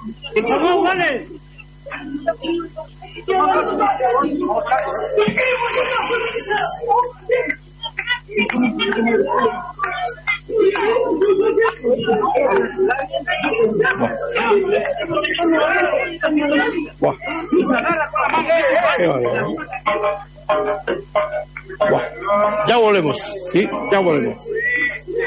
Por favor, vale. Buah. Buah. Ya volvemos, sí, ya volvemos.